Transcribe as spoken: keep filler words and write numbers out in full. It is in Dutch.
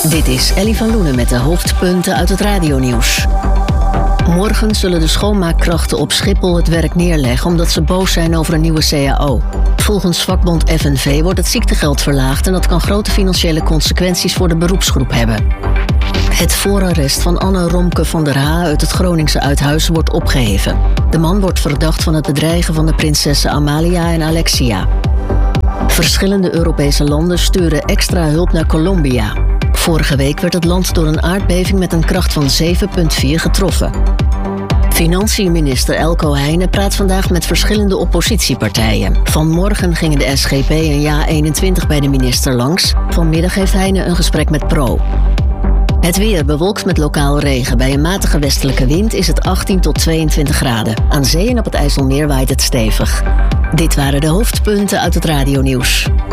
Dit is Ellie van Loenen met de hoofdpunten uit het radionieuws. Morgen zullen de schoonmaakkrachten op Schiphol het werk neerleggen omdat ze boos zijn over een nieuwe C A O. Volgens vakbond F N V wordt het ziektegeld verlaagd en dat kan grote financiële consequenties voor de beroepsgroep hebben. Het voorarrest van Anne Romke van der Haa uit het Groningse Uithuizen wordt opgeheven. De man wordt verdacht van het bedreigen van de prinsessen Amalia en Alexia. Verschillende Europese landen sturen extra hulp naar Colombia. Vorige week werd het land door een aardbeving met een kracht van zeven komma vier getroffen. Financiën-minister Elko Heijnen praat vandaag met verschillende oppositiepartijen. Vanmorgen gingen de S G P en Ja eenentwintig bij de minister langs. Vanmiddag heeft Heijnen een gesprek met Pro. Het weer bewolkt met lokaal regen. Bij een matige westelijke wind is het achttien tot tweeëntwintig graden. Aan zee en op het IJsselmeer waait het stevig. Dit waren de hoofdpunten uit het radionieuws.